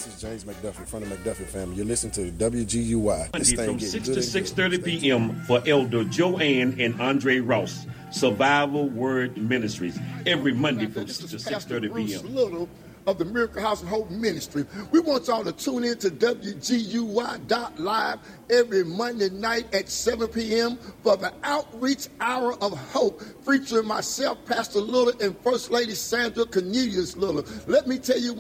This is James McDuffie from the McDuffie family. You're listening to WGUY. Monday from 6 to 6:30 p.m. for Elder Joanne and Andre Ross. Survival Word Ministries. Every Monday from 6 to 6:30 p.m. Little of the Miracle House and Hope Ministry. We want y'all to tune in to WGUY.live every Monday night at 7 p.m. for the Outreach Hour of Hope, featuring myself, Pastor Little, and First Lady Sandra Cornelius Little. Let me tell you